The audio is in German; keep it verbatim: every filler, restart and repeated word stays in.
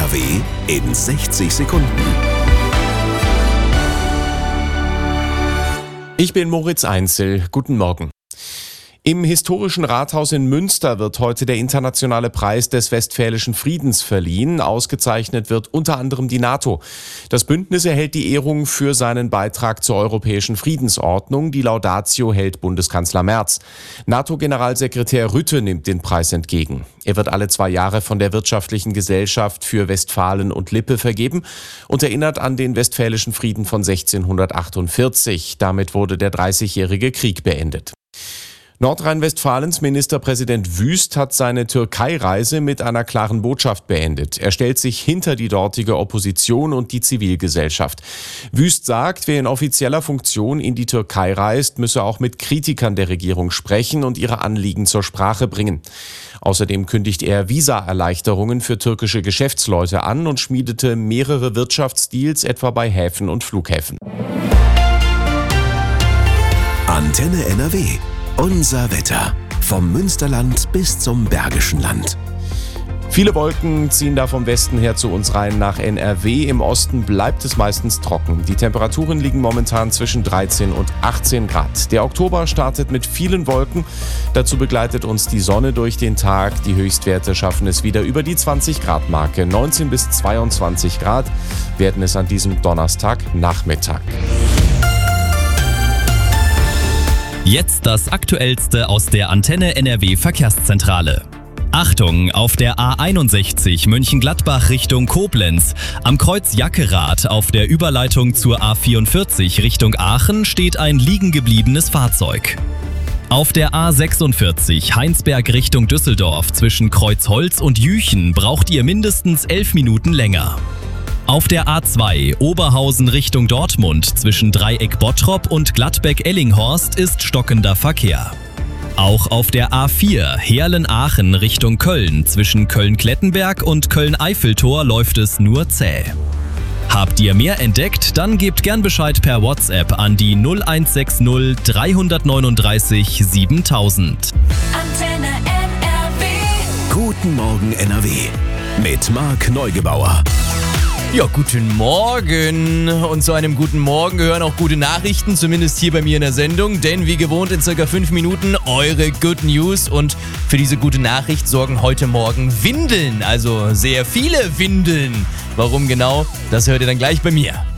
W in sechzig Sekunden. Ich bin Moritz Einzel. Guten Morgen. Im historischen Rathaus in Münster wird heute der internationale Preis des Westfälischen Friedens verliehen. Ausgezeichnet wird unter anderem die NATO. Das Bündnis erhält die Ehrung für seinen Beitrag zur europäischen Friedensordnung. Die Laudatio hält Bundeskanzler Merz. NATO-Generalsekretär Rutte nimmt den Preis entgegen. Er wird alle zwei Jahre von der Wirtschaftlichen Gesellschaft für Westfalen und Lippe vergeben und erinnert an den Westfälischen Frieden von sechzehnhundertachtundvierzig. Damit wurde der Dreißigjährige Krieg beendet. Nordrhein-Westfalens Ministerpräsident Wüst hat seine Türkei-Reise mit einer klaren Botschaft beendet. Er stellt sich hinter die dortige Opposition und die Zivilgesellschaft. Wüst sagt, wer in offizieller Funktion in die Türkei reist, müsse auch mit Kritikern der Regierung sprechen und ihre Anliegen zur Sprache bringen. Außerdem kündigt er Visa-Erleichterungen für türkische Geschäftsleute an und schmiedete mehrere Wirtschaftsdeals, etwa bei Häfen und Flughäfen. Antenne N R W. Unser Wetter. Vom Münsterland bis zum Bergischen Land. Viele Wolken ziehen da vom Westen her zu uns rein nach N R W. Im Osten bleibt es meistens trocken. Die Temperaturen liegen momentan zwischen dreizehn und achtzehn Grad. Der Oktober startet mit vielen Wolken. Dazu begleitet uns die Sonne durch den Tag. Die Höchstwerte schaffen es wieder über die zwanzig Grad Marke. neunzehn bis zweiundzwanzig Grad werden es an diesem Donnerstagnachmittag. Jetzt das Aktuellste aus der Antenne N R W Verkehrszentrale. Achtung, auf der A einundsechzig Mönchengladbach Richtung Koblenz. Am Kreuz Jackerath auf der Überleitung zur A vierundvierzig Richtung Aachen steht ein liegen gebliebenes Fahrzeug. Auf der A sechsundvierzig Heinsberg Richtung Düsseldorf zwischen Kreuzholz und Jüchen braucht ihr mindestens elf Minuten länger. Auf der A zwei Oberhausen Richtung Dortmund zwischen Dreieck Bottrop und Gladbeck-Ellinghorst ist stockender Verkehr. Auch auf der A vier Heerlen-Aachen Richtung Köln zwischen Köln-Klettenberg und Köln-Eiffeltor läuft es nur zäh. Habt ihr mehr entdeckt? Dann gebt gern Bescheid per WhatsApp an die null eins sechs null drei neun drei siebentausend. Antenne N R W. Guten Morgen N R W. Mit Marc Neugebauer. Ja, guten Morgen. Und zu einem guten Morgen gehören auch gute Nachrichten, zumindest hier bei mir in der Sendung. Denn wie gewohnt in circa fünf Minuten eure Good News. Und für diese gute Nachricht sorgen heute Morgen Windeln. Also sehr viele Windeln. Warum genau? Das hört ihr dann gleich bei mir.